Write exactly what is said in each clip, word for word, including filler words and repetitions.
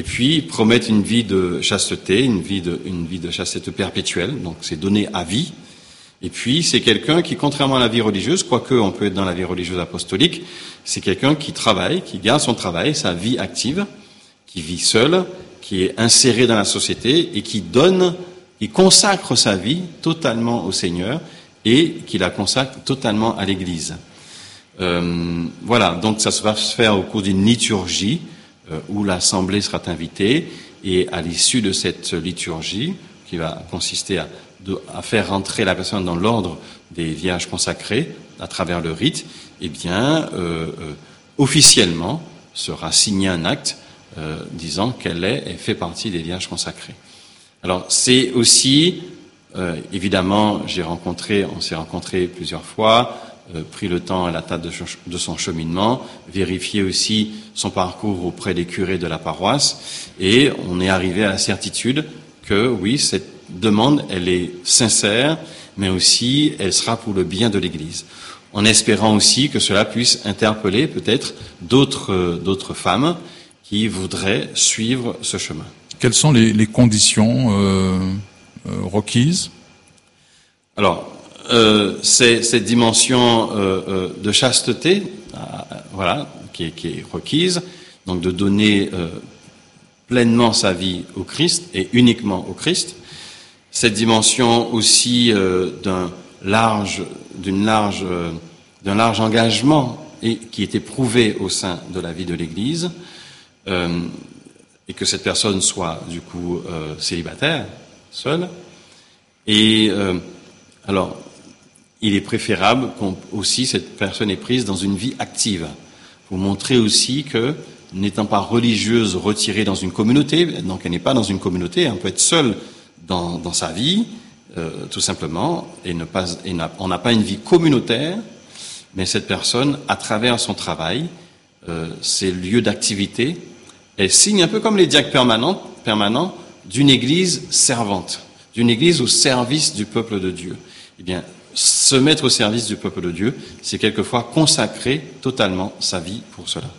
puis promettent une vie de chasteté, une vie de, une vie de chasteté perpétuelle, donc c'est donné à vie. Et puis c'est quelqu'un qui, contrairement à la vie religieuse, quoique on peut être dans la vie religieuse apostolique, c'est quelqu'un qui travaille, qui garde son travail, sa vie active, qui vit seul, qui est inséré dans la société et qui donne, qui consacre sa vie totalement au Seigneur et qui la consacre totalement à l'Église. Euh, voilà, donc ça va se faire au cours d'une liturgie euh, où l'assemblée sera invitée, et à l'issue de cette liturgie, qui va consister à, de, à faire rentrer la personne dans l'ordre des vierges consacrées à travers le rite, eh bien, euh, euh, officiellement sera signé un acte euh, disant qu'elle est et fait partie des vierges consacrées. Alors, c'est aussi, euh, évidemment, j'ai rencontré, on s'est rencontrés plusieurs fois, euh, pris le temps à la table de, de son cheminement, vérifié aussi son parcours auprès des curés de la paroisse, et on est arrivé à la certitude que, oui, cette demande, elle est sincère, mais aussi, elle sera pour le bien de l'Église. En espérant aussi que cela puisse interpeller peut-être d'autres, euh, d'autres femmes qui voudraient suivre ce chemin. Quelles sont les, les conditions euh, euh, requises? Alors, euh, c'est cette dimension euh, euh, de chasteté, euh, voilà, qui est, qui est requise, donc de donner euh, pleinement sa vie au Christ et uniquement au Christ. Cette dimension aussi euh, d'un large, d'une large, euh, d'un large engagement et qui est éprouvé au sein de la vie de l'Église. Euh, et que cette personne soit du coup euh, célibataire, seule. Et euh, alors, il est préférable qu'on aussi cette personne est prise dans une vie active, pour montrer aussi que, n'étant pas religieuse retirée dans une communauté, donc elle n'est pas dans une communauté, elle peut être seule dans, dans sa vie, euh, tout simplement, et ne pas, et n'a, on n'a pas une vie communautaire, mais cette personne, à travers son travail, euh, ses lieux d'activité, elle signe un peu comme les diacres permanents, permanents d'une église servante, d'une église au service du peuple de Dieu. Eh bien, se mettre au service du peuple de Dieu, c'est quelquefois consacrer totalement sa vie pour cela.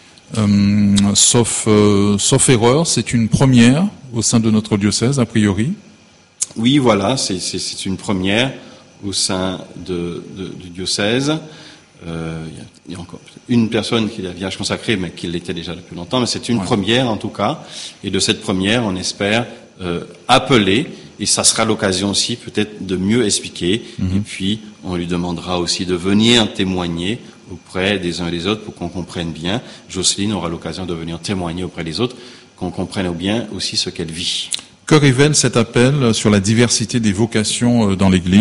Euh, sauf, euh, sauf erreur, c'est une première au sein de notre diocèse, a priori. Oui, voilà, c'est, c'est, c'est une première au sein de, de, du diocèse. Euh, il, y a, il y a encore une personne qui est la Vierge consacrée, mais qui l'était déjà depuis longtemps, mais c'est une ouais. première en tout cas, et de cette première, on espère euh, appeler, et ça sera l'occasion aussi peut-être de mieux expliquer, mm-hmm. et puis on lui demandera aussi de venir témoigner auprès des uns et des autres pour qu'on comprenne bien. Jocelyne aura l'occasion de venir témoigner auprès des autres, qu'on comprenne bien aussi ce qu'elle vit. Que révèle cet appel sur la diversité des vocations dans l'Église ?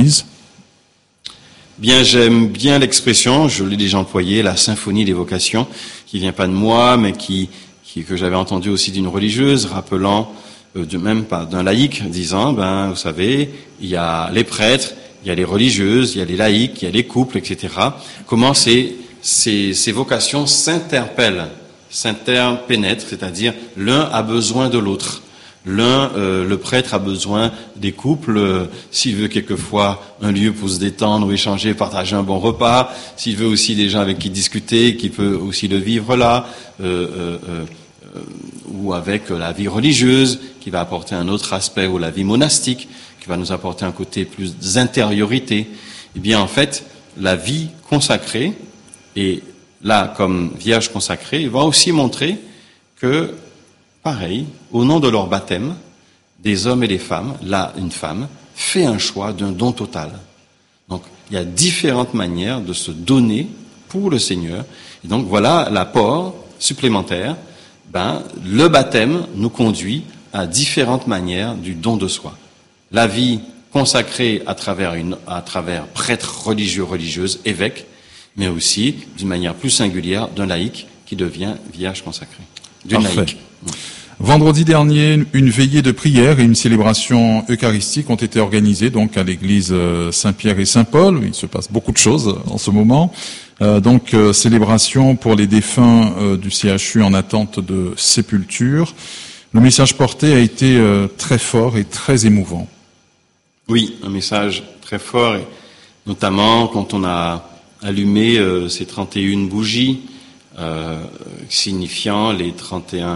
Bien, j'aime bien l'expression, je l'ai déjà employée, la symphonie des vocations, qui vient pas de moi, mais qui, qui que j'avais entendu aussi d'une religieuse, rappelant, euh, de même pas d'un laïc, disant, ben, vous savez, il y a les prêtres, il y a les religieuses, il y a les laïcs, il y a les couples, et cetera. Comment ces, ces, ces vocations s'interpellent, s'interpénètrent, c'est-à-dire l'un a besoin de l'autre. L'un, euh, le prêtre a besoin des couples, euh, s'il veut quelquefois un lieu pour se détendre ou échanger, partager un bon repas, s'il veut aussi des gens avec qui discuter, qui peut aussi le vivre là, euh, euh, euh, ou avec la vie religieuse, qui va apporter un autre aspect, ou la vie monastique, qui va nous apporter un côté plus d'intériorité. Eh bien, en fait, la vie consacrée, et là, comme Vierge consacrée, va aussi montrer que pareil, au nom de leur baptême, des hommes et des femmes, là, une femme, fait un choix d'un don total. Donc, il y a différentes manières de se donner pour le Seigneur. Et donc, voilà l'apport supplémentaire. Ben, le baptême nous conduit à différentes manières du don de soi. La vie consacrée à travers une, à travers prêtre religieux, religieuse, évêque, mais aussi, d'une manière plus singulière, d'un laïc qui devient vierge consacrée. D'une Parfait. laïque. Vendredi dernier, une veillée de prière et une célébration eucharistique ont été organisées donc à l'église Saint-Pierre et Saint-Paul. Il se passe beaucoup de choses en ce moment. Euh, donc euh, célébration pour les défunts euh, du C H U en attente de sépulture. Le message porté a été euh, très fort et très émouvant. Oui, un message très fort, et notamment quand on a allumé euh, ces trente et une bougies, euh, signifiant les trente et un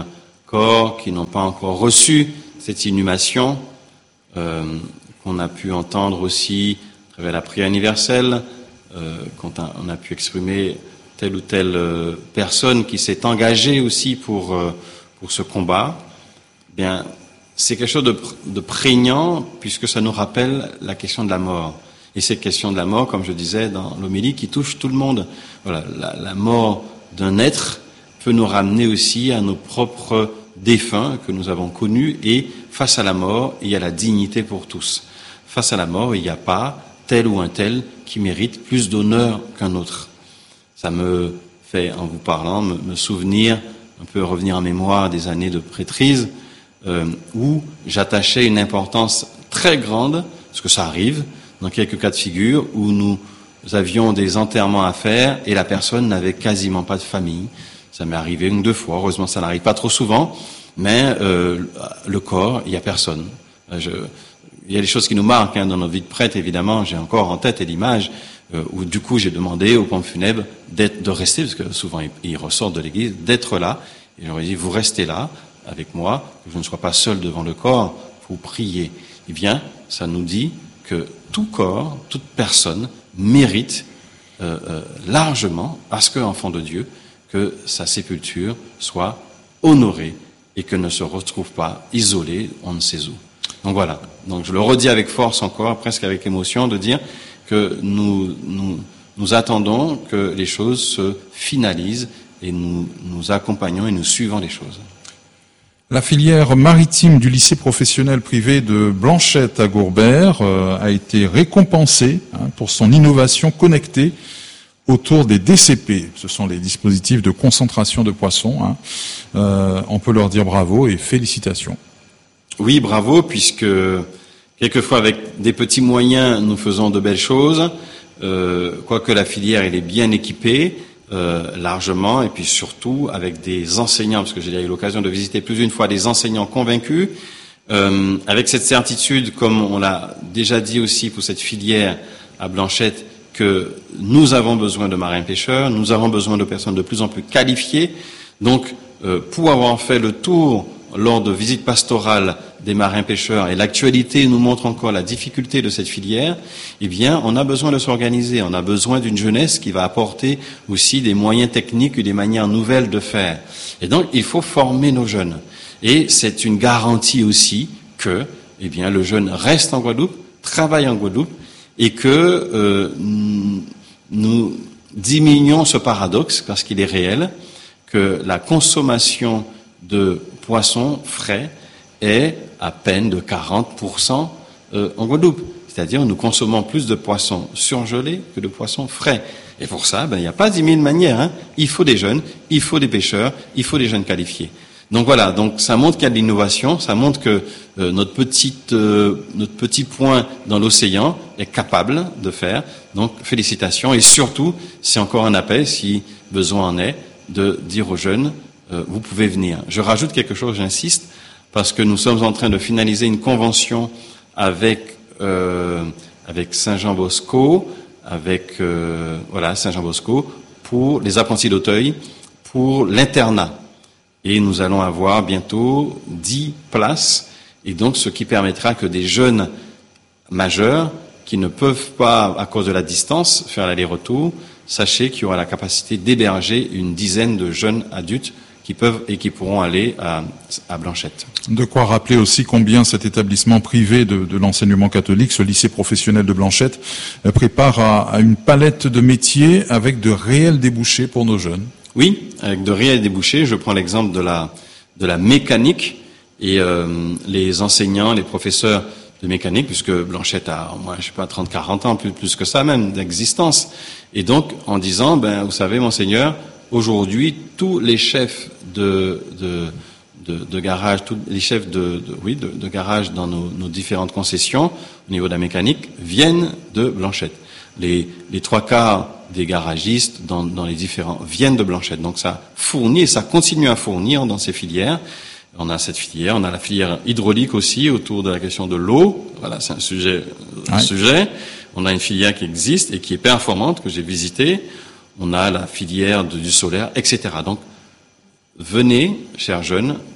corps qui n'ont pas encore reçu cette inhumation, euh, qu'on a pu entendre aussi à travers la prière universelle, euh, quand on a pu exprimer telle ou telle euh, personne qui s'est engagée aussi pour, euh, pour ce combat, bien, c'est quelque chose de, de prégnant puisque ça nous rappelle la question de la mort. Et cette question de la mort, comme je disais dans l'homélie, qui touche tout le monde. Voilà, la, la mort d'un être peut nous ramener aussi à nos propres défunts que nous avons connus, et face à la mort, il y a la dignité pour tous. Face à la mort, il n'y a pas tel ou un tel qui mérite plus d'honneur qu'un autre. Ça me fait, en vous parlant, me, me souvenir, un peu revenir en mémoire des années de prêtrise, euh, où j'attachais une importance très grande, parce que ça arrive, dans quelques cas de figure, où nous avions des enterrements à faire et la personne n'avait quasiment pas de famille. Ça m'est arrivé une ou deux fois, heureusement ça n'arrive pas trop souvent, mais euh, le corps, il n'y a personne. Je, il y a des choses qui nous marquent hein, dans notre vie de prêtre, évidemment, j'ai encore en tête l'image euh, où du coup j'ai demandé aux pompes funèbres d'être, de rester, parce que souvent ils, ils ressortent de l'église, d'être là, et je leur ai dit, vous restez là avec moi, que je ne sois pas seul devant le corps pour prier. Eh bien, ça nous dit que tout corps, toute personne mérite euh, euh, largement, parce qu'enfant de Dieu, que sa sépulture soit honorée et que ne se retrouve pas isolé on ne sait où. Donc voilà. Donc je le redis avec force encore, presque avec émotion, de dire que nous, nous, nous attendons que les choses se finalisent et nous, nous accompagnons et nous suivons les choses. La filière maritime du lycée professionnel privé de Blanchette à Gourbert euh, a été récompensée hein, pour son innovation connectée autour des D C P. Ce sont les dispositifs de concentration de poissons. Hein. Euh, on peut leur dire bravo et félicitations. Oui, bravo, puisque quelquefois avec des petits moyens, nous faisons de belles choses. Euh, quoique la filière, elle est bien équipée, euh, largement, et puis surtout avec des enseignants, parce que j'ai eu l'occasion de visiter plus d'une fois des enseignants convaincus, euh, avec cette certitude, comme on l'a déjà dit aussi pour cette filière à Blanchette, que nous avons besoin de marins-pêcheurs, nous avons besoin de personnes de plus en plus qualifiées. Donc, euh, pour avoir fait le tour lors de visites pastorales des marins-pêcheurs, et l'actualité nous montre encore la difficulté de cette filière, eh bien, on a besoin de s'organiser, on a besoin d'une jeunesse qui va apporter aussi des moyens techniques et des manières nouvelles de faire. Et donc, il faut former nos jeunes. Et c'est une garantie aussi que, eh bien, le jeune reste en Guadeloupe, travaille en Guadeloupe, et que euh, nous diminuons ce paradoxe, parce qu'il est réel, que la consommation de poissons frais est à peine de quarante pour cent euh, en Guadeloupe. C'est-à-dire nous consommons plus de poissons surgelés que de poissons frais. Et pour ça, ben, il n'y a pas dix mille manières. Hein. Il faut des jeunes, il faut des pêcheurs, il faut des jeunes qualifiés. Donc voilà, donc ça montre qu'il y a de l'innovation, ça montre que euh, notre petite, euh, notre petit point dans l'océan est capable de faire. Donc félicitations, et surtout, c'est encore un appel, si besoin en est, de dire aux jeunes, euh, vous pouvez venir. Je rajoute quelque chose, j'insiste, parce que nous sommes en train de finaliser une convention avec euh, avec Saint-Jean-Bosco, avec euh, voilà Saint-Jean-Bosco pour les apprentis d'Auteuil, pour l'internat. Et nous allons avoir bientôt dix places, et donc ce qui permettra que des jeunes majeurs qui ne peuvent pas, à cause de la distance, faire l'aller-retour, sachez qu'il y aura la capacité d'héberger une dizaine de jeunes adultes qui peuvent et qui pourront aller à, à Blanchette. De quoi rappeler aussi combien cet établissement privé de, de l'enseignement catholique, ce lycée professionnel de Blanchette, prépare à, à une palette de métiers avec de réels débouchés pour nos jeunes. Oui, avec de réels débouchés. Je prends l'exemple de la de la mécanique, et euh, les enseignants, les professeurs de mécanique, puisque Blanchette a au moins, je sais pas, trente, quarante ans, plus, plus que ça même, d'existence. Et donc, en disant, ben, vous savez, monseigneur, aujourd'hui, tous les chefs de, de, de, de garage, tous les chefs de, de oui, de, de garage dans nos, nos différentes concessions, au niveau de la mécanique, viennent de Blanchette. Les, les trois quarts des garagistes dans, dans les différents viennent de Blanchette. Donc ça fournit et ça continue à fournir dans ces filières. On a cette filière, on a la filière hydraulique aussi autour de la question de l'eau. Voilà, c'est un sujet, un ouais. sujet. On a une filière qui existe et qui est performante, que j'ai visitée. On a la filière de, du solaire, et cetera. Donc, venez, chers jeunes,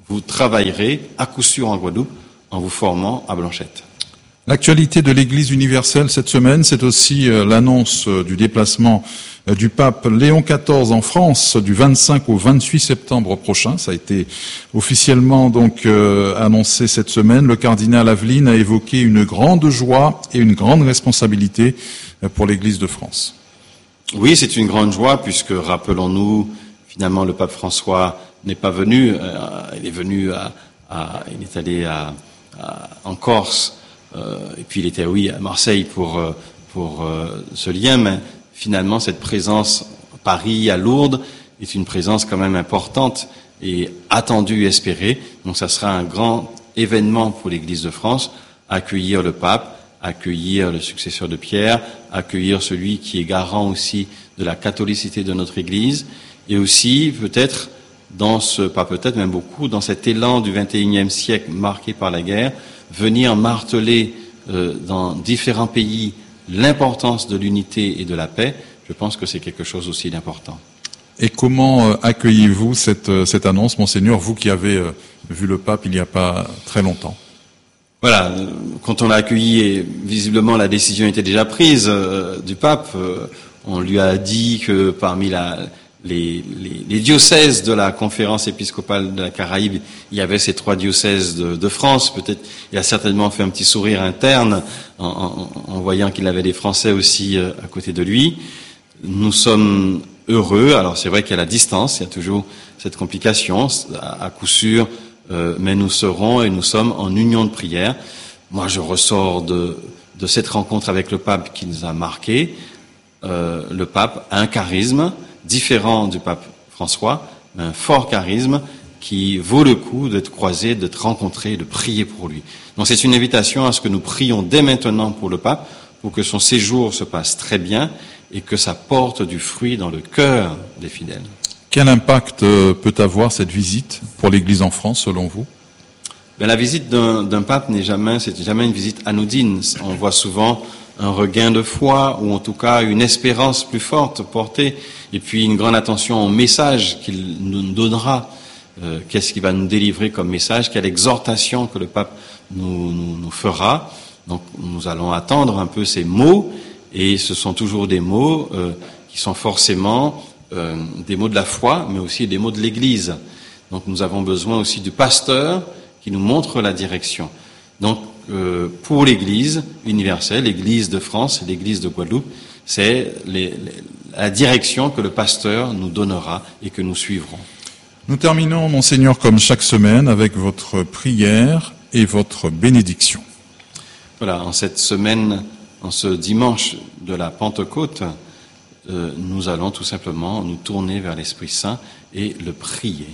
vous travaillerez à coup sûr en Guadeloupe en vous formant à Blanchette. L'actualité de l'Église universelle cette semaine, c'est aussi euh, l'annonce euh, du déplacement euh, du pape Léon quatorze en France du vingt-cinq au vingt-huit septembre prochain. Ça a été officiellement donc euh, annoncé cette semaine. Le cardinal Aveline a évoqué une grande joie et une grande responsabilité euh, pour l'Église de France. Oui, c'est une grande joie puisque, rappelons-nous, finalement, le pape François n'est pas venu. Euh, il est venu à, à il est allé à, à, en Corse. Euh, et puis il était, oui, à Marseille pour, euh, pour euh, ce lien, mais finalement cette présence à Paris, à Lourdes, est une présence quand même importante et attendue et espérée. Donc ça sera un grand événement pour l'Église de France, accueillir le pape, accueillir le successeur de Pierre, accueillir celui qui est garant aussi de la catholicité de notre Église, et aussi peut-être dans ce, pas peut-être, même beaucoup, dans cet élan du vingt et unième siècle marqué par la guerre, venir marteler euh, dans différents pays l'importance de l'unité et de la paix, je pense que c'est quelque chose aussi d'important. Et comment euh, accueillez-vous cette, euh, cette annonce, Monseigneur, vous qui avez euh, vu le pape il n'y a pas très longtemps? Voilà, euh, quand on l'a accueilli, et visiblement la décision était déjà prise euh, du pape, euh, on lui a dit que parmi la... Les, les, les diocèses de la conférence épiscopale de la Caraïbe, il y avait ces trois diocèses de, de France. Peut-être, il a certainement fait un petit sourire interne en, en, en voyant qu'il avait des Français aussi euh, à côté de lui. Nous sommes heureux. Alors c'est vrai qu'il y a la distance, il y a toujours cette complication, à, à coup sûr, euh, mais nous serons et nous sommes en union de prière. Moi, je ressors de, de cette rencontre avec le pape qui nous a marqués. Euh, le pape a un charisme différent du pape François, mais un fort charisme qui vaut le coup d'être croisé, d'être rencontré, de prier pour lui. Donc c'est une invitation à ce que nous prions dès maintenant pour le pape, pour que son séjour se passe très bien et que ça porte du fruit dans le cœur des fidèles. Quel impact peut avoir cette visite pour l'Église en France, selon vous? Ben, la visite d'un, d'un pape n'est jamais, c'est jamais une visite anodine. On voit souvent un regain de foi, ou en tout cas une espérance plus forte portée, et puis une grande attention au message qu'il nous donnera. Euh, qu'est-ce qu'il va nous délivrer comme message? Quelle exhortation que le pape nous, nous, nous fera? Donc nous allons attendre un peu ces mots, et ce sont toujours des mots euh, qui sont forcément euh, des mots de la foi, mais aussi des mots de l'Église. Donc nous avons besoin aussi du pasteur qui nous montre la direction. Donc euh, pour l'Église universelle, l'Église de France et l'Église de Guadeloupe, c'est les, les, la direction que le pasteur nous donnera et que nous suivrons. Nous terminons, Monseigneur, comme chaque semaine, avec votre prière et votre bénédiction. Voilà, en cette semaine, en ce dimanche de la Pentecôte, euh, nous allons tout simplement nous tourner vers l'Esprit Saint et le prier.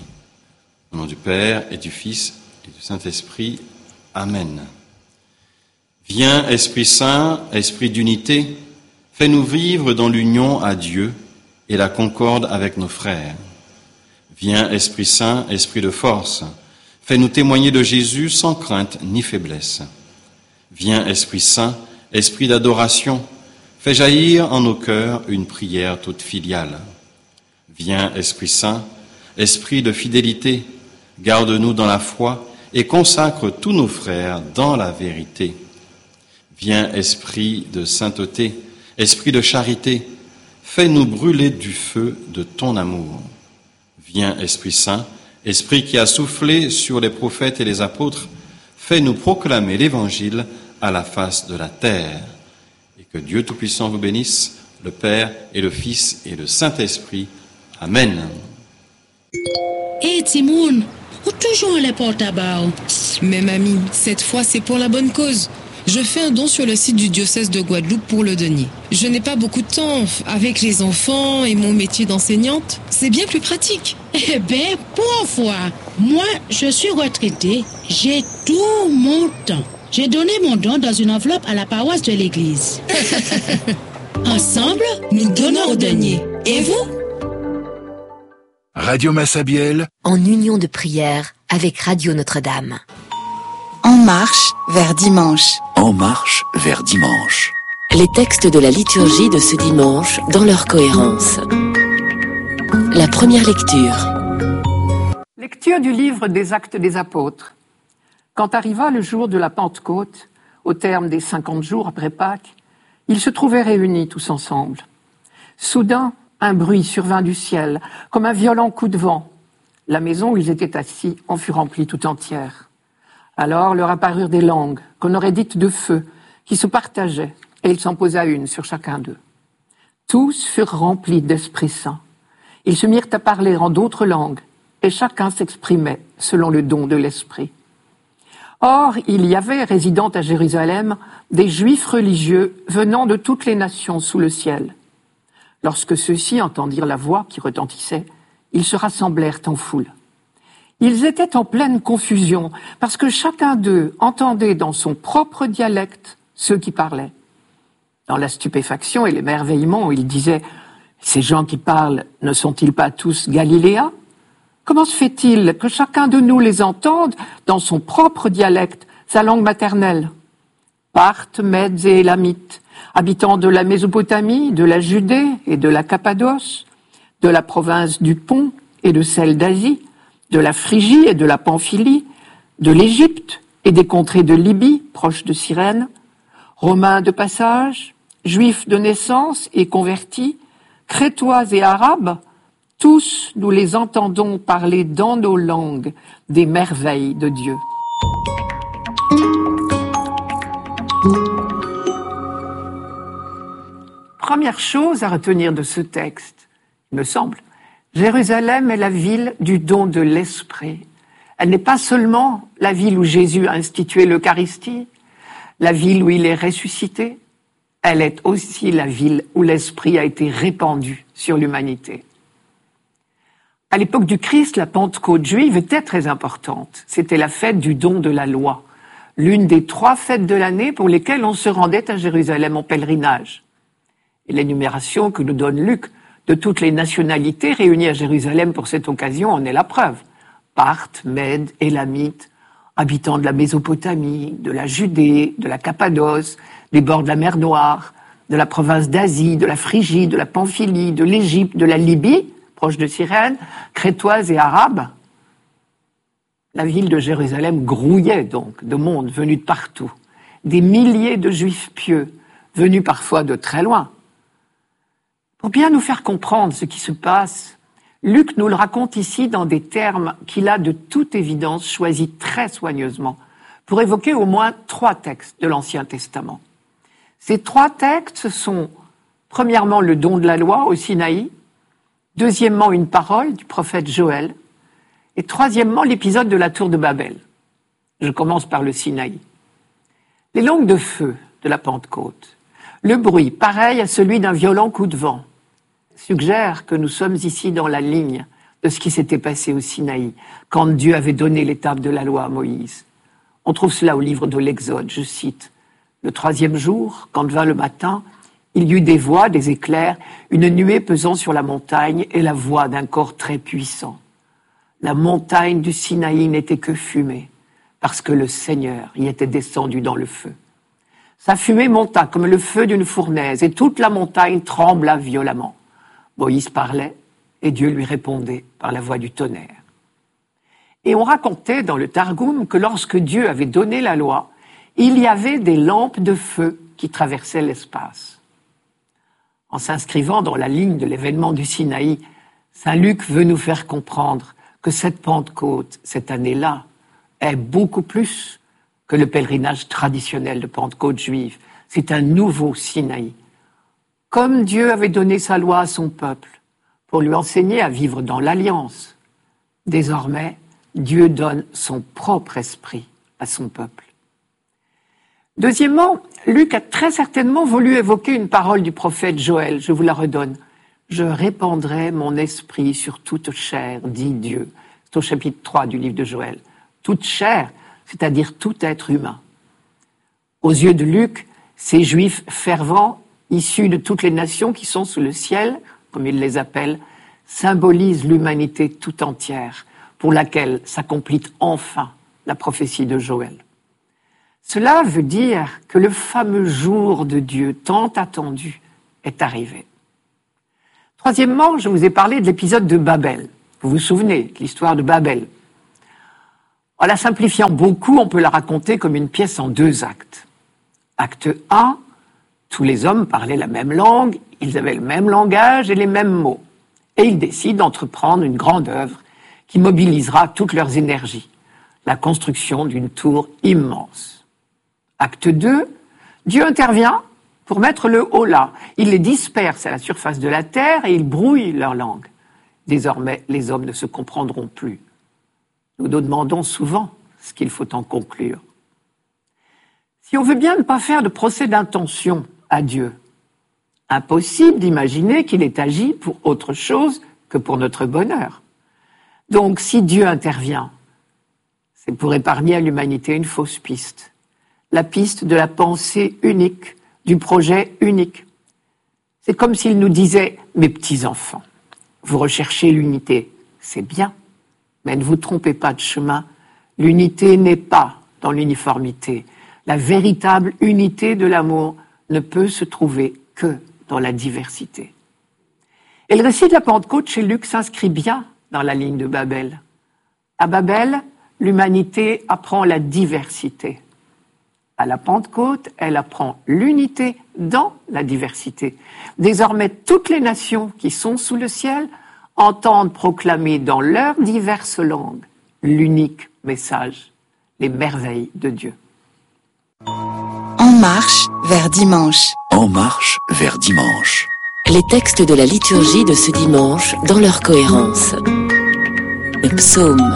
Au nom du Père et du Fils et du Saint-Esprit. Amen. Viens, Esprit Saint, Esprit d'unité, fais-nous vivre dans l'union à Dieu et la concorde avec nos frères. Viens, Esprit Saint, Esprit de force, fais-nous témoigner de Jésus sans crainte ni faiblesse. Viens, Esprit Saint, Esprit d'adoration, fais jaillir en nos cœurs une prière toute filiale. Viens, Esprit Saint, Esprit de fidélité, garde-nous dans la foi et consacre tous nos frères dans la vérité. Viens, Esprit de sainteté, Esprit de charité, fais-nous brûler du feu de ton amour. Viens, Esprit Saint, Esprit qui a soufflé sur les prophètes et les apôtres, fais-nous proclamer l'Évangile à la face de la terre. Et que Dieu Tout-Puissant vous bénisse, le Père et le Fils et le Saint-Esprit. Amen. Hé, Timoun, ou toujours les porte à bas? Mais mamie, cette fois c'est pour la bonne cause. Je fais un don sur le site du diocèse de Guadeloupe pour le denier. Je n'ai pas beaucoup de temps avec les enfants et mon métier d'enseignante. C'est bien plus pratique. Eh bien, pour une fois, moi, je suis retraitée. J'ai tout mon temps. J'ai donné mon don dans une enveloppe à la paroisse de l'église. Ensemble, nous donnons au denier. Et vous? Radio Massabielle, en union de prière avec Radio Notre-Dame. En marche vers dimanche. En marche vers dimanche. Les textes de la liturgie de ce dimanche dans leur cohérence. La première lecture. Lecture Lecture du livre des Actes des Apôtres. Quand arriva le jour de la Pentecôte, au terme des cinquante jours après Pâques, ils se trouvaient réunis tous ensemble. Soudain, un bruit survint du ciel, comme un violent coup de vent. La maison où ils étaient assis en fut remplie tout entière. Alors leur apparurent des langues, qu'on aurait dites de feu, qui se partageaient, et il s'en posa une sur chacun d'eux. Tous furent remplis d'Esprit Saint. Ils se mirent à parler en d'autres langues, et chacun s'exprimait selon le don de l'Esprit. Or, il y avait, résidant à Jérusalem, des Juifs religieux venant de toutes les nations sous le ciel. Lorsque ceux-ci entendirent la voix qui retentissait, ils se rassemblèrent en foule. Ils étaient en pleine confusion, parce que chacun d'eux entendait dans son propre dialecte ceux qui parlaient. Dans la stupéfaction et l'émerveillement, ils disaient « Ces gens qui parlent, ne sont-ils pas tous Galiléens ? Comment se fait-il que chacun de nous les entende dans son propre dialecte, sa langue maternelle ? Parthes, Mèdes et Élamites, habitants de la Mésopotamie, de la Judée et de la Cappadoce, de la province du Pont et de celle d'Asie, de la Phrygie et de la Pamphylie, de l'Égypte et des contrées de Libye, proches de Cyrène, Romains de passage, Juifs de naissance et convertis, Crétois et Arabes, tous nous les entendons parler dans nos langues des merveilles de Dieu. Première chose à retenir de ce texte, il me semble, Jérusalem est la ville du don de l'Esprit. Elle n'est pas seulement la ville où Jésus a institué l'Eucharistie, la ville où il est ressuscité, elle est aussi la ville où l'Esprit a été répandu sur l'humanité. À l'époque du Christ, la Pentecôte juive était très importante. C'était la fête du don de la loi, l'une des trois fêtes de l'année pour lesquelles on se rendait à Jérusalem en pèlerinage. Et l'énumération que nous donne Luc de toutes les nationalités réunies à Jérusalem pour cette occasion en est la preuve. Parthes, Mèdes, Élamites, habitants de la Mésopotamie, de la Judée, de la Cappadoce, des bords de la mer Noire, de la province d'Asie, de la Phrygie, de la Pamphylie, de l'Égypte, de la Libye, proche de Cyrène, Crétois et Arabes. La ville de Jérusalem grouillait donc de monde venu de partout. Des milliers de Juifs pieux, venus parfois de très loin. Pour bien nous faire comprendre ce qui se passe, Luc nous le raconte ici dans des termes qu'il a de toute évidence choisis très soigneusement pour évoquer au moins trois textes de l'Ancien Testament. Ces trois textes sont, premièrement, le don de la loi au Sinaï, deuxièmement, une parole du prophète Joël, et troisièmement, l'épisode de la tour de Babel. Je commence par le Sinaï. Les langues de feu de la Pentecôte, le bruit, pareil à celui d'un violent coup de vent, suggère que nous sommes ici dans la ligne de ce qui s'était passé au Sinaï, quand Dieu avait donné l'étape de la loi à Moïse. On trouve cela au livre de l'Exode, je cite. « Le troisième jour, quand vint le matin, il y eut des voix, des éclairs, une nuée pesant sur la montagne et la voix d'un corps très puissant. La montagne du Sinaï n'était que fumée, parce que le Seigneur y était descendu dans le feu. Sa fumée monta comme le feu d'une fournaise, et toute la montagne trembla violemment. Moïse parlait, et Dieu lui répondait par la voix du tonnerre. Et on racontait dans le Targum que lorsque Dieu avait donné la loi, il y avait des lampes de feu qui traversaient l'espace. En s'inscrivant dans la ligne de l'événement du Sinaï, Saint Luc veut nous faire comprendre que cette Pentecôte, cette année-là, est beaucoup plus que le pèlerinage traditionnel de Pentecôte juive. C'est un nouveau Sinaï. Comme Dieu avait donné sa loi à son peuple pour lui enseigner à vivre dans l'alliance, désormais, Dieu donne son propre esprit à son peuple. Deuxièmement, Luc a très certainement voulu évoquer une parole du prophète Joël. Je vous la redonne. « Je répandrai mon esprit sur toute chair, dit Dieu. » C'est au chapitre trois du livre de Joël. Toute chair, c'est-à-dire tout être humain. Aux yeux de Luc, ces Juifs fervents, issus de toutes les nations qui sont sous le ciel, comme il les appelle, symbolisent l'humanité tout entière, pour laquelle s'accomplit enfin la prophétie de Joël. Cela veut dire que le fameux jour de Dieu tant attendu est arrivé. Troisièmement, je vous ai parlé de l'épisode de Babel. Vous vous souvenez de l'histoire de Babel, En la simplifiant beaucoup, on peut la raconter comme une pièce en deux actes. Acte un, tous les hommes parlaient la même langue, ils avaient le même langage et les mêmes mots. Et ils décident d'entreprendre une grande œuvre qui mobilisera toutes leurs énergies, la construction d'une tour immense. Acte deux, Dieu intervient pour mettre le holà. Il les disperse à la surface de la terre et il brouille leur langue. Désormais, les hommes ne se comprendront plus. Nous nous demandons souvent ce qu'il faut en conclure. Si on veut bien ne pas faire de procès d'intention à Dieu, impossible d'imaginer qu'il ait agi pour autre chose que pour notre bonheur. Donc, si Dieu intervient, c'est pour épargner à l'humanité une fausse piste. La piste de la pensée unique, du projet unique. C'est comme s'il nous disait « Mes petits-enfants, vous recherchez l'unité, c'est bien, mais ne vous trompez pas de chemin. L'unité n'est pas dans l'uniformité. La véritable unité de l'amour ne peut se trouver que dans la diversité. » Et le récit de la Pentecôte chez Luc s'inscrit bien dans la ligne de Babel. À Babel, l'humanité apprend la diversité. À la Pentecôte, elle apprend l'unité dans la diversité. Désormais, toutes les nations qui sont sous le ciel entendent proclamer dans leurs diverses langues l'unique message, les merveilles de Dieu. En marche vers dimanche. En marche vers dimanche. Les textes de la liturgie de ce dimanche dans leur cohérence. Le psaume.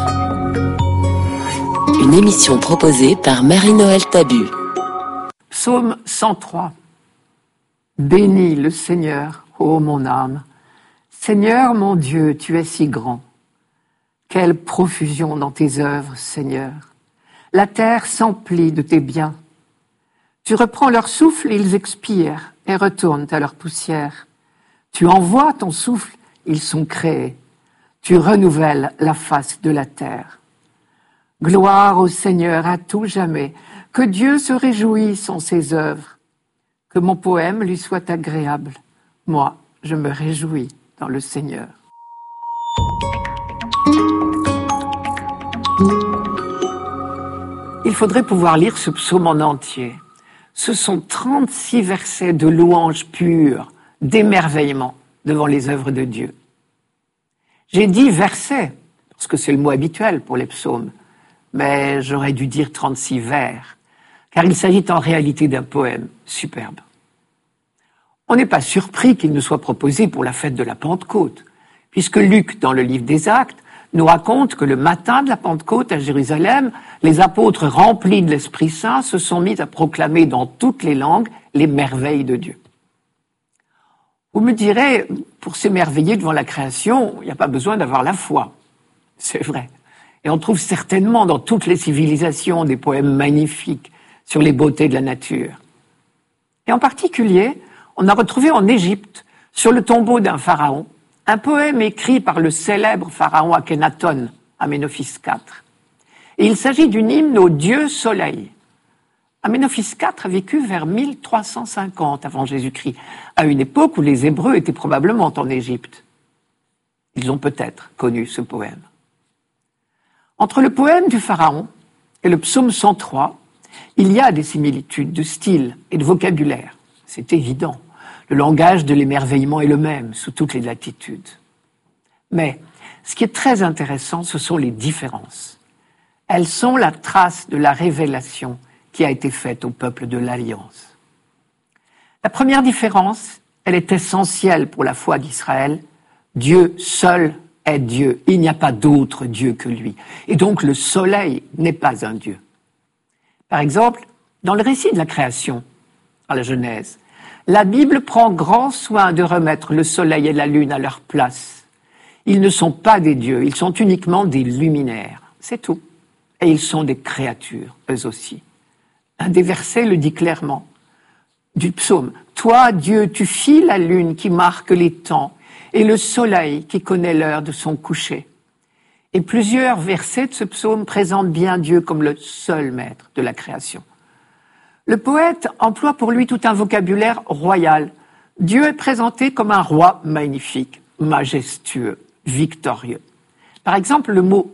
Une émission proposée par Marie-Noël Tabu. Psaume cent trois. Bénis le Seigneur, ô mon âme. Seigneur mon Dieu, tu es si grand. Quelle profusion dans tes œuvres, Seigneur. La terre s'emplit de tes biens. Tu reprends leur souffle, ils expirent et retournent à leur poussière. Tu envoies ton souffle, ils sont créés. Tu renouvelles la face de la terre. Gloire au Seigneur à tout jamais. Que Dieu se réjouisse en ses œuvres. Que mon poème lui soit agréable. Moi, je me réjouis dans le Seigneur. Il faudrait pouvoir lire ce psaume en entier. Ce sont trente-six versets de louange pure, d'émerveillement devant les œuvres de Dieu. J'ai dit versets, parce que c'est le mot habituel pour les psaumes, mais j'aurais dû dire trente-six vers, car il s'agit en réalité d'un poème superbe. On n'est pas surpris qu'il ne soit proposé pour la fête de la Pentecôte, puisque Luc, dans le livre des Actes, nous raconte que le matin de la Pentecôte à Jérusalem, les apôtres remplis de l'Esprit Saint se sont mis à proclamer dans toutes les langues les merveilles de Dieu. Vous me direz, pour s'émerveiller devant la création, il n'y a pas besoin d'avoir la foi. C'est vrai. Et on trouve certainement dans toutes les civilisations des poèmes magnifiques sur les beautés de la nature. Et en particulier, on a retrouvé en Égypte, sur le tombeau d'un pharaon, un poème écrit par le célèbre pharaon Akhenaton, Aménophis quatre. Et il s'agit d'une hymne au dieu soleil. Aménophis quatre a vécu vers mille trois cent cinquante avant Jésus-Christ, à une époque où les Hébreux étaient probablement en Égypte. Ils ont peut-être connu ce poème. Entre le poème du pharaon et le psaume cent trois, il y a des similitudes de style et de vocabulaire. C'est évident. Le langage de l'émerveillement est le même, sous toutes les latitudes. Mais ce qui est très intéressant, ce sont les différences. Elles sont la trace de la révélation qui a été faite au peuple de l'Alliance. La première différence, elle est essentielle pour la foi d'Israël. Dieu seul est Dieu. Il n'y a pas d'autre Dieu que lui. Et donc le soleil n'est pas un Dieu. Par exemple, dans le récit de la création, à la Genèse, la Bible prend grand soin de remettre le soleil et la lune à leur place. Ils ne sont pas des dieux, ils sont uniquement des luminaires. C'est tout. Et ils sont des créatures, eux aussi. Un des versets le dit clairement, du psaume. « Toi, Dieu, tu fis la lune qui marque les temps et le soleil qui connaît l'heure de son coucher. » Et plusieurs versets de ce psaume présentent bien Dieu comme le seul maître de la création. Le poète emploie pour lui tout un vocabulaire royal. Dieu est présenté comme un roi magnifique, majestueux, victorieux. Par exemple, le mot « grand »,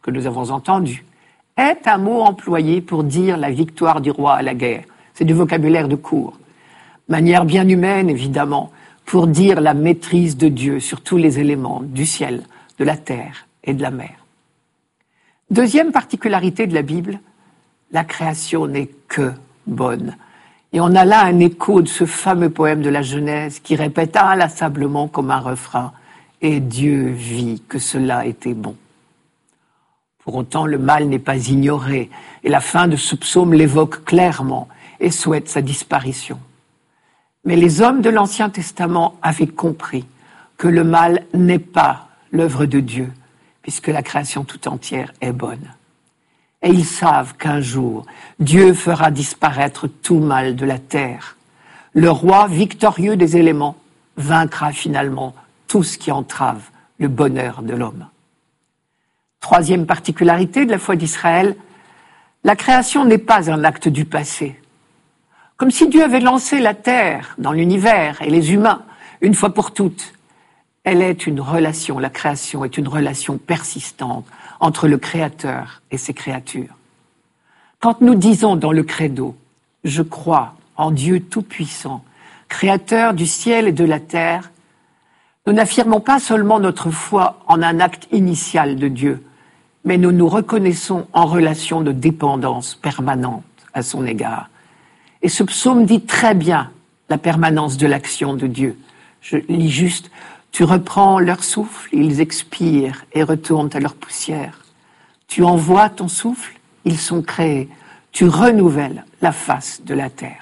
que nous avons entendu, est un mot employé pour dire la victoire du roi à la guerre. C'est du vocabulaire de cour. Manière bien humaine, évidemment, pour dire la maîtrise de Dieu sur tous les éléments du ciel, de la terre et de la mer. Deuxième particularité de la Bible, la création n'est que bonne. Et on a là un écho de ce fameux poème de la Genèse qui répète inlassablement comme un refrain « Et Dieu vit que cela était bon ». Pour autant, le mal n'est pas ignoré et la fin de ce psaume l'évoque clairement et souhaite sa disparition. Mais les hommes de l'Ancien Testament avaient compris que le mal n'est pas l'œuvre de Dieu, puisque la création tout entière est bonne. Et ils savent qu'un jour, Dieu fera disparaître tout mal de la terre. Le roi victorieux des éléments vaincra finalement tout ce qui entrave le bonheur de l'homme. Troisième particularité de la foi d'Israël, la création n'est pas un acte du passé. Comme si Dieu avait lancé la terre dans l'univers et les humains une fois pour toutes. Elle est une relation, la création est une relation persistante entre le Créateur et ses créatures. Quand nous disons dans le credo « Je crois en Dieu Tout-Puissant, Créateur du ciel et de la terre », nous n'affirmons pas seulement notre foi en un acte initial de Dieu, mais nous nous reconnaissons en relation de dépendance permanente à son égard. Et ce psaume dit très bien la permanence de l'action de Dieu. Je lis juste « Tu reprends leur souffle, ils expirent et retournent à leur poussière. Tu envoies ton souffle, ils sont créés. Tu renouvelles la face de la terre. »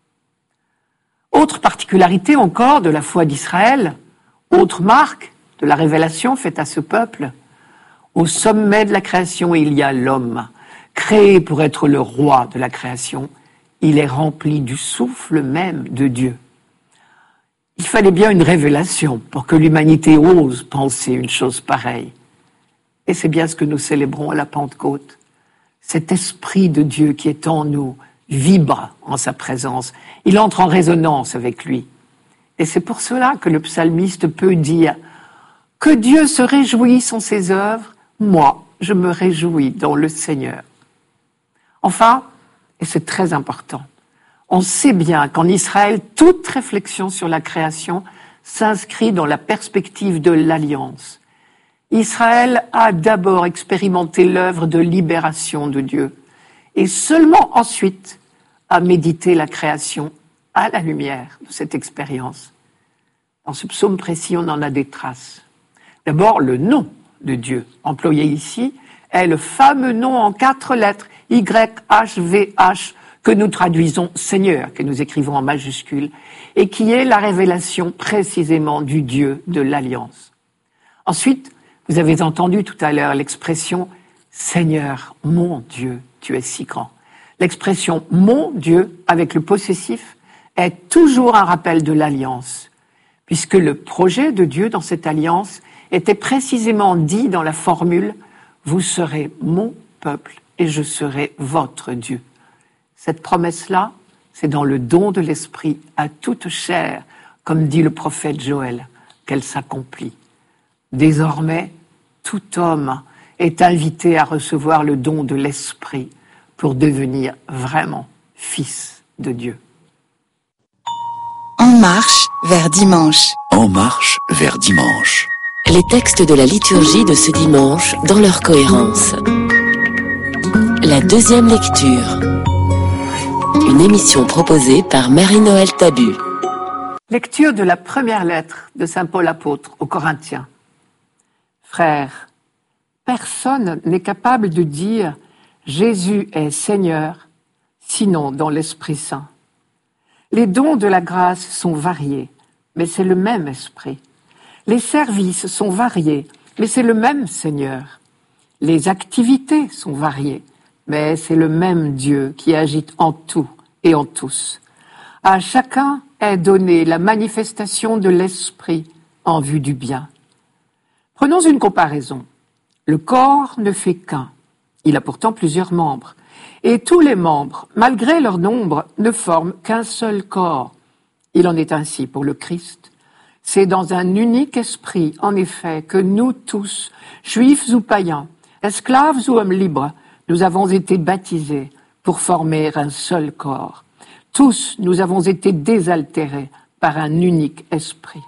Autre particularité encore de la foi d'Israël, autre marque de la révélation faite à ce peuple, au sommet de la création, il y a l'homme, créé pour être le roi de la création. Il est rempli du souffle même de Dieu. Il fallait bien une révélation pour que l'humanité ose penser une chose pareille. Et c'est bien ce que nous célébrons à la Pentecôte. Cet esprit de Dieu qui est en nous vibre en sa présence. Il entre en résonance avec lui. Et c'est pour cela que le psalmiste peut dire « Que Dieu se réjouisse en ses œuvres, moi, je me réjouis dans le Seigneur. » Enfin, et c'est très important, on sait bien qu'en Israël, toute réflexion sur la création s'inscrit dans la perspective de l'alliance. Israël a d'abord expérimenté l'œuvre de libération de Dieu et seulement ensuite a médité la création à la lumière de cette expérience. Dans ce psaume précis, on en a des traces. D'abord, le nom de Dieu, employé ici, est le fameux nom en quatre lettres, Y H V H, que nous traduisons Seigneur, que nous écrivons en majuscule, et qui est la révélation précisément du Dieu de l'Alliance. Ensuite, vous avez entendu tout à l'heure l'expression « Seigneur, mon Dieu, tu es si grand ». L'expression « mon Dieu » avec le possessif est toujours un rappel de l'Alliance, puisque le projet de Dieu dans cette Alliance était précisément dit dans la formule « Vous serez mon peuple et je serai votre Dieu ». Cette promesse-là, c'est dans le don de l'Esprit à toute chair, comme dit le prophète Joël, qu'elle s'accomplit. Désormais, tout homme est invité à recevoir le don de l'Esprit pour devenir vraiment fils de Dieu. En marche vers dimanche. En marche vers dimanche. Les textes de la liturgie de ce dimanche dans leur cohérence. La deuxième lecture. Une émission proposée par Marie-Noël Tabu. Lecture de la première lettre de saint Paul apôtre aux Corinthiens. Frères, personne n'est capable de dire « Jésus est Seigneur » sinon dans l'Esprit Saint. Les dons de la grâce sont variés, mais c'est le même Esprit. Les services sont variés, mais c'est le même Seigneur. Les activités sont variées, mais c'est le même Dieu qui agite en tout et en tous. À chacun est donnée la manifestation de l'Esprit en vue du bien. Prenons une comparaison. Le corps ne fait qu'un. Il a pourtant plusieurs membres. Et tous les membres, malgré leur nombre, ne forment qu'un seul corps. Il en est ainsi pour le Christ. C'est dans un unique esprit, en effet, que nous tous, juifs ou païens, Esclaves ou hommes libres, nous avons été baptisés pour former un seul corps. Tous, nous avons été désaltérés par un unique esprit.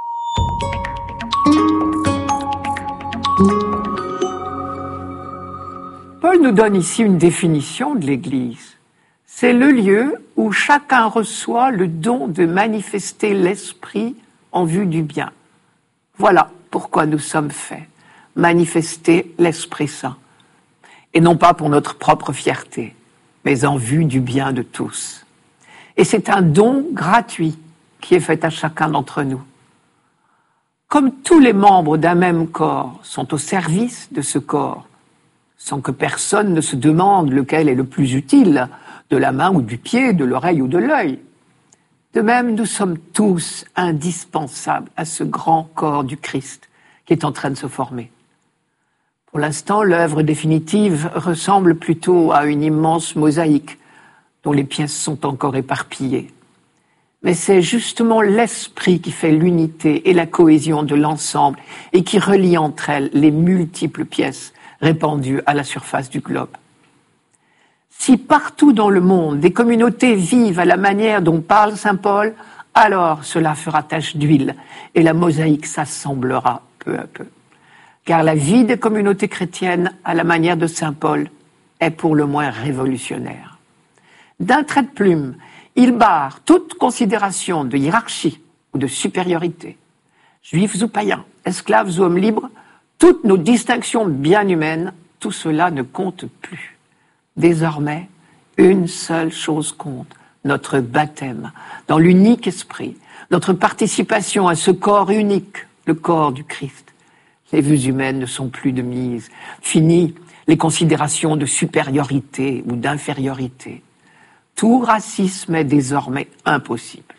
Paul nous donne ici une définition de l'Église. C'est le lieu où chacun reçoit le don de manifester l'esprit en vue du bien. Voilà pourquoi nous sommes faits, manifester l'Esprit Saint. Et non pas pour notre propre fierté, mais en vue du bien de tous. Et c'est un don gratuit qui est fait à chacun d'entre nous. Comme tous les membres d'un même corps sont au service de ce corps, sans que personne ne se demande lequel est le plus utile, de la main ou du pied, de l'oreille ou de l'œil. De même, nous sommes tous indispensables à ce grand corps du Christ qui est en train de se former. Pour l'instant, l'œuvre définitive ressemble plutôt à une immense mosaïque dont les pièces sont encore éparpillées. Mais c'est justement l'esprit qui fait l'unité et la cohésion de l'ensemble et qui relie entre elles les multiples pièces répandues à la surface du globe. Si partout dans le monde, des communautés vivent à la manière dont parle saint Paul, alors cela fera tache d'huile et la mosaïque s'assemblera peu à peu. Car la vie des communautés chrétiennes, à la manière de saint Paul, est pour le moins révolutionnaire. D'un trait de plume, il barre toute considération de hiérarchie ou de supériorité. Juifs ou païens, esclaves ou hommes libres, toutes nos distinctions bien humaines, tout cela ne compte plus. Désormais, une seule chose compte, notre baptême, dans l'unique esprit, notre participation à ce corps unique, le corps du Christ. Les vues humaines ne sont plus de mise. Fini les considérations de supériorité ou d'infériorité. Tout racisme est désormais impossible.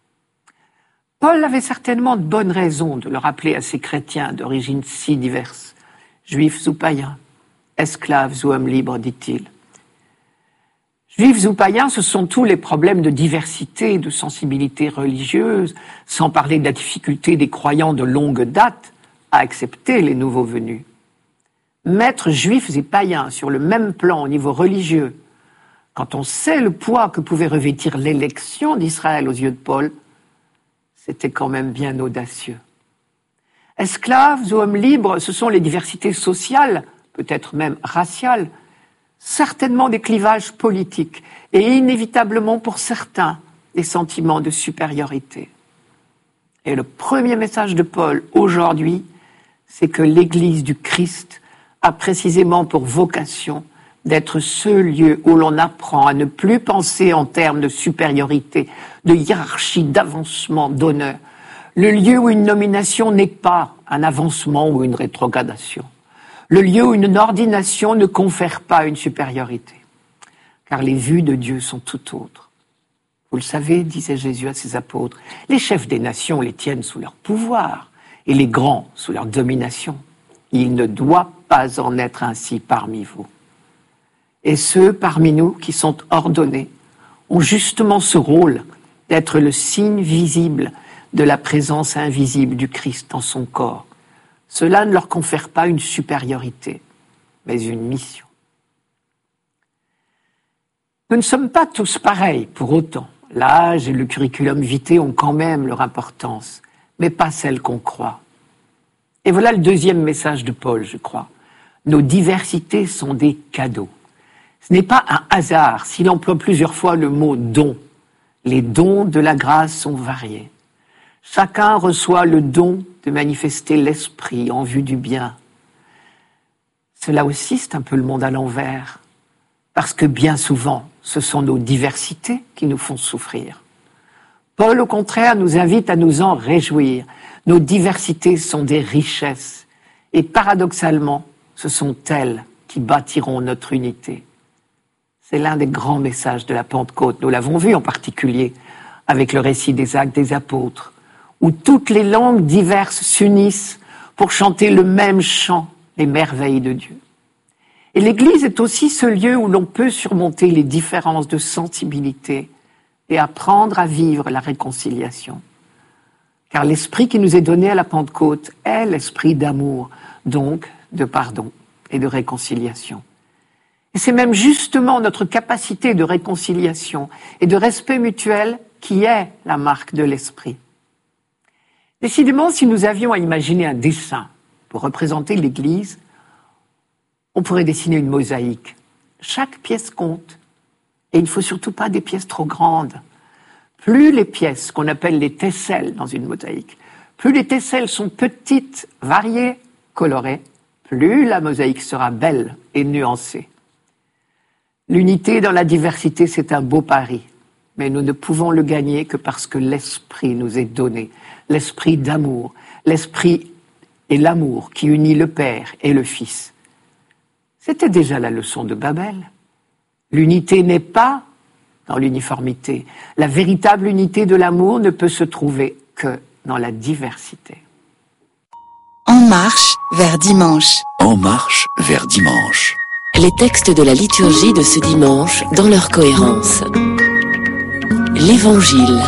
Paul avait certainement de bonnes raisons de le rappeler à ces chrétiens d'origines si diverses, juifs ou païens, esclaves ou hommes libres, dit-il. Juifs ou païens, ce sont tous les problèmes de diversité, de sensibilité religieuse, sans parler de la difficulté des croyants de longue date à accepter les nouveaux venus. Mettre juifs et païens sur le même plan au niveau religieux, quand on sait le poids que pouvait revêtir l'élection d'Israël aux yeux de Paul, c'était quand même bien audacieux. Esclaves ou hommes libres, ce sont les diversités sociales, peut-être même raciales, certainement des clivages politiques et inévitablement pour certains des sentiments de supériorité. Et le premier message de Paul aujourd'hui, c'est que l'Église du Christ a précisément pour vocation d'être ce lieu où l'on apprend à ne plus penser en termes de supériorité, de hiérarchie, d'avancement, d'honneur. Le lieu où une nomination n'est pas un avancement ou une rétrogradation. Le lieu où une ordination ne confère pas une supériorité. Car les vues de Dieu sont tout autres. Vous le savez, disait Jésus à ses apôtres, les chefs des nations les tiennent sous leur pouvoir et les grands sous leur domination. Il ne doit pas en être ainsi parmi vous. Et ceux parmi nous qui sont ordonnés ont justement ce rôle d'être le signe visible de la présence invisible du Christ dans son corps. Cela ne leur confère pas une supériorité, mais une mission. Nous ne sommes pas tous pareils pour autant. L'âge et le curriculum vitae ont quand même leur importance, mais pas celle qu'on croit. Et voilà le deuxième message de Paul, je crois. Nos diversités sont des cadeaux. Ce n'est pas un hasard s'il emploie plusieurs fois le mot « don ». Les dons de la grâce sont variés. Chacun reçoit le don de manifester l'esprit en vue du bien. Cela aussi, c'est un peu le monde à l'envers, parce que bien souvent, ce sont nos diversités qui nous font souffrir. Paul, au contraire, nous invite à nous en réjouir. Nos diversités sont des richesses, et paradoxalement, ce sont elles qui bâtiront notre unité. C'est l'un des grands messages de la Pentecôte. Nous l'avons vu en particulier avec le récit des Actes des Apôtres, où toutes les langues diverses s'unissent pour chanter le même chant, les merveilles de Dieu. Et l'Église est aussi ce lieu où l'on peut surmonter les différences de sensibilité et apprendre à vivre la réconciliation. Car l'esprit qui nous est donné à la Pentecôte est l'esprit d'amour, donc de pardon. et de réconciliation. Et c'est même justement notre capacité de réconciliation et de respect mutuel qui est la marque de l'esprit. Décidément, si nous avions à imaginer un dessin pour représenter l'Église, on pourrait dessiner une mosaïque. Chaque pièce compte. Et il ne faut surtout pas des pièces trop grandes. Plus les pièces qu'on appelle les tesselles dans une mosaïque, plus les tesselles sont petites, variées, colorées, plus la mosaïque sera belle et nuancée. L'unité dans la diversité, c'est un beau pari, mais nous ne pouvons le gagner que parce que l'esprit nous est donné, l'esprit d'amour, l'esprit et l'amour qui unit le Père et le Fils. C'était déjà la leçon de Babel. L'unité n'est pas dans l'uniformité. La véritable unité de l'amour ne peut se trouver que dans la diversité. En marche vers dimanche. En marche vers dimanche. Les textes de la liturgie de ce dimanche dans leur cohérence. L'Évangile.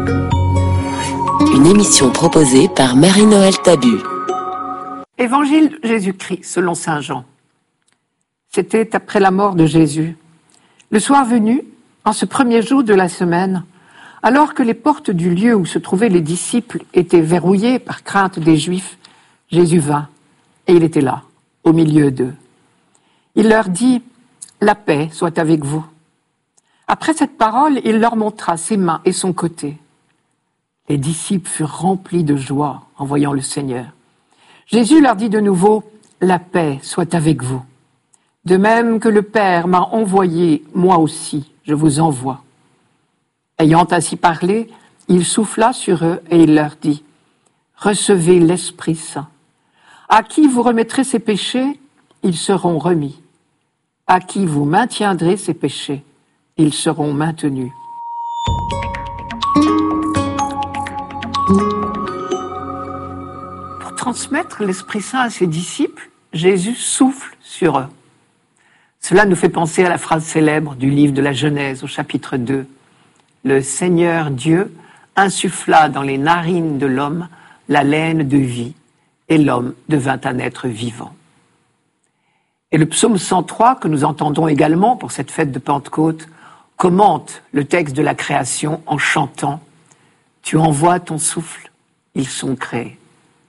Une émission proposée par Marie-Noël Tabu. Évangile de Jésus-Christ selon saint Jean. C'était après la mort de Jésus. Le soir venu, en ce premier jour de la semaine, alors que les portes du lieu où se trouvaient les disciples étaient verrouillées par crainte des Juifs, Jésus vint, et il était là, au milieu d'eux. Il leur dit « La paix soit avec vous ». Après cette parole, il leur montra ses mains et son côté. Les disciples furent remplis de joie en voyant le Seigneur. Jésus leur dit de nouveau « La paix soit avec vous ». De même que le Père m'a envoyé, moi aussi, je vous envoie. Ayant ainsi parlé, il souffla sur eux et il leur dit « Recevez l'Esprit Saint. À qui vous remettrez ses péchés, ils seront remis. À qui vous maintiendrez ses péchés, ils seront maintenus. » Pour transmettre l'Esprit Saint à ses disciples, Jésus souffle sur eux. Cela nous fait penser à la phrase célèbre du livre de la Genèse au chapitre deux. Le Seigneur Dieu insuffla dans les narines de l'homme la laine de vie, et l'homme devint un être vivant. Et le psaume cent trois, que nous entendons également pour cette fête de Pentecôte, commente le texte de la création en chantant « Tu envoies ton souffle, ils sont créés ».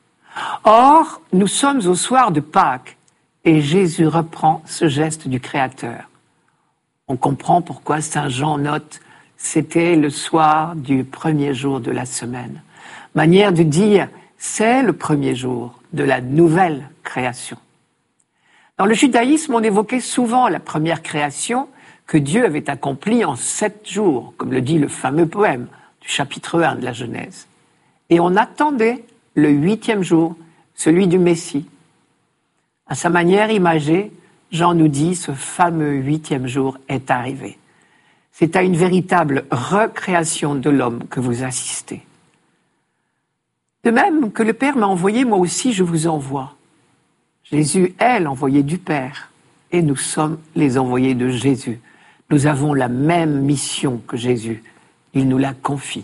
Or, nous sommes au soir de Pâques, et Jésus reprend ce geste du Créateur. On comprend pourquoi saint Jean note « C'était le soir du premier jour de la semaine ». Manière de dire « C'est le premier jour de la nouvelle création ». Dans le judaïsme, on évoquait souvent la première création que Dieu avait accomplie en sept jours, comme le dit le fameux poème du chapitre un de la Genèse. Et on attendait le huitième jour, celui du Messie. À sa manière imagée, Jean nous dit ce fameux huitième jour est arrivé. C'est à une véritable recréation de l'homme que vous assistez. De même que le Père m'a envoyé, moi aussi je vous envoie. Jésus est l'envoyé du Père et nous sommes les envoyés de Jésus. Nous avons la même mission que Jésus. Il nous la confie.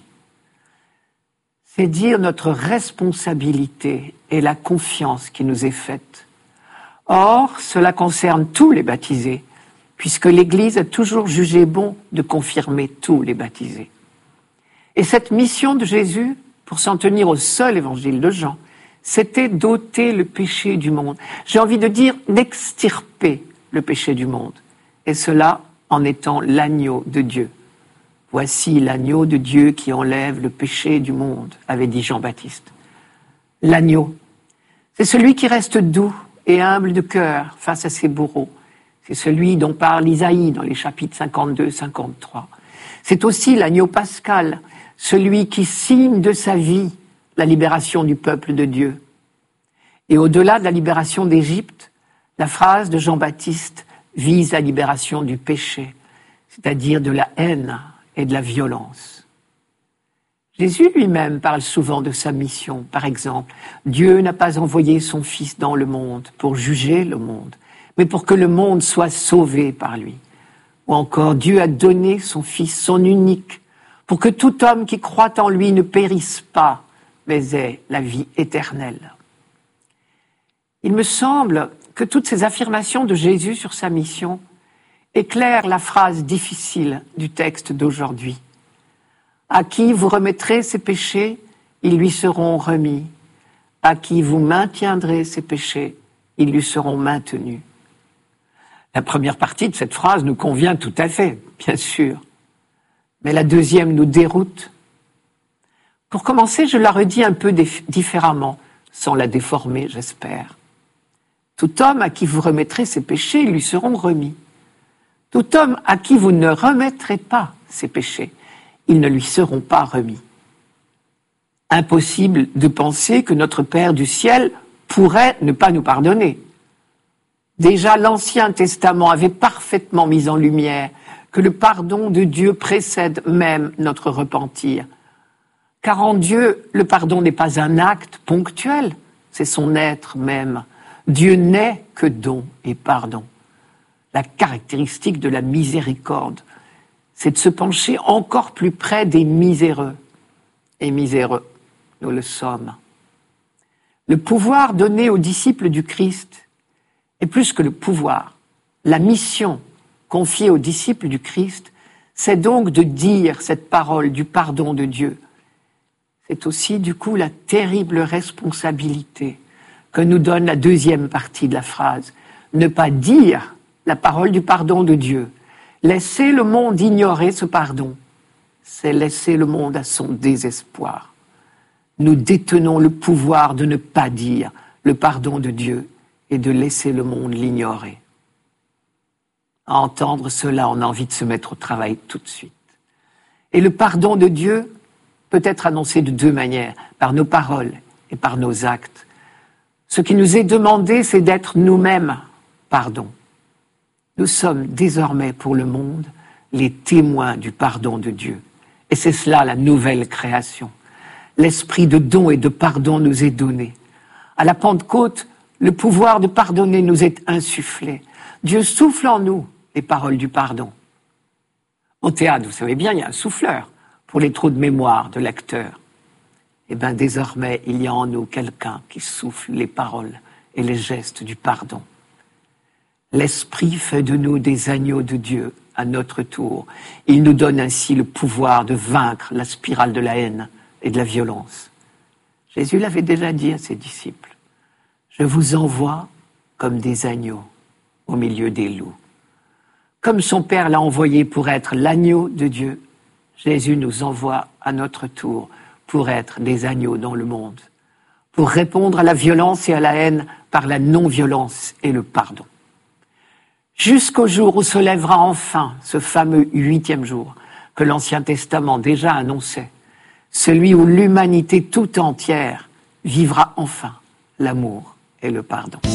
C'est dire notre responsabilité et la confiance qui nous est faite. Or, cela concerne tous les baptisés, puisque l'Église a toujours jugé bon de confirmer tous les baptisés. Et cette mission de Jésus, pour s'en tenir au seul évangile de Jean, c'était d'ôter le péché du monde. J'ai envie de dire d'extirper le péché du monde. Et cela en étant l'agneau de Dieu. Voici l'agneau de Dieu qui enlève le péché du monde, avait dit Jean-Baptiste. L'agneau, c'est celui qui reste doux et humble de cœur face à ses bourreaux. C'est celui dont parle Isaïe dans les chapitres cinquante-deux cinquante-trois. C'est aussi l'agneau pascal, celui qui signe de sa vie la libération du peuple de Dieu. Et au-delà de la libération d'Égypte, la phrase de Jean-Baptiste vise la libération du péché, c'est-à-dire de la haine et de la violence. Jésus lui-même parle souvent de sa mission. Par exemple, Dieu n'a pas envoyé son Fils dans le monde pour juger le monde, mais pour que le monde soit sauvé par lui. Ou encore, Dieu a donné son Fils, son unique, pour que tout homme qui croit en lui ne périsse pas, mais ait la vie éternelle. Il me semble que toutes ces affirmations de Jésus sur sa mission éclairent la phrase difficile du texte d'aujourd'hui. À qui vous remettrez ses péchés, ils lui seront remis. À qui vous maintiendrez ses péchés, ils lui seront maintenus. La première partie de cette phrase nous convient tout à fait, bien sûr. Mais la deuxième nous déroute. Pour commencer, je la redis un peu différemment, sans la déformer, j'espère. Tout homme à qui vous remettrez ses péchés, ils lui seront remis. Tout homme à qui vous ne remettrez pas ses péchés, ils ne lui seront pas remis. Impossible de penser que notre Père du ciel pourrait ne pas nous pardonner. Déjà, l'Ancien Testament avait parfaitement mis en lumière que le pardon de Dieu précède même notre repentir. Car en Dieu, le pardon n'est pas un acte ponctuel, c'est son être même. Dieu n'est que don et pardon. La caractéristique de la miséricorde, c'est de se pencher encore plus près des miséreux. Et miséreux, nous le sommes. Le pouvoir donné aux disciples du Christ est plus que le pouvoir. La mission confiée aux disciples du Christ, c'est donc de dire cette parole du pardon de Dieu. C'est aussi, du coup, la terrible responsabilité que nous donne la deuxième partie de la phrase. Ne pas dire la parole du pardon de Dieu. Laisser le monde ignorer ce pardon, c'est laisser le monde à son désespoir. Nous détenons le pouvoir de ne pas dire le pardon de Dieu et de laisser le monde l'ignorer. À entendre cela, on a envie de se mettre au travail tout de suite. Et le pardon de Dieu peut être annoncé de deux manières, par nos paroles et par nos actes. Ce qui nous est demandé, c'est d'être nous-mêmes pardon. Nous sommes désormais pour le monde les témoins du pardon de Dieu. Et c'est cela la nouvelle création. L'esprit de don et de pardon nous est donné. À la Pentecôte, le pouvoir de pardonner nous est insufflé. Dieu souffle en nous les paroles du pardon. Au théâtre, vous savez bien, il y a un souffleur pour les trous de mémoire de l'acteur. Eh bien, désormais, il y a en nous quelqu'un qui souffle les paroles et les gestes du pardon. L'Esprit fait de nous des agneaux de Dieu à notre tour. Il nous donne ainsi le pouvoir de vaincre la spirale de la haine et de la violence. Jésus l'avait déjà dit à ses disciples. Je vous envoie comme des agneaux au milieu des loups. Comme son Père l'a envoyé pour être l'agneau de Dieu, Jésus nous envoie à notre tour pour être des agneaux dans le monde, pour répondre à la violence et à la haine par la non-violence et le pardon. Jusqu'au jour où se lèvera enfin ce fameux huitième jour que l'Ancien Testament déjà annonçait, celui où l'humanité tout entière vivra enfin l'amour et le pardon.